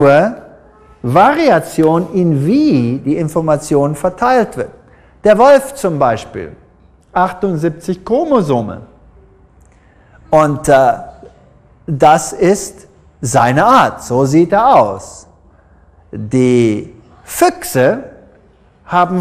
nur Variation in wie die Information verteilt wird. Der Wolf zum Beispiel, 78 Chromosome. Und das ist seine Art, so sieht er aus. Die Füchse haben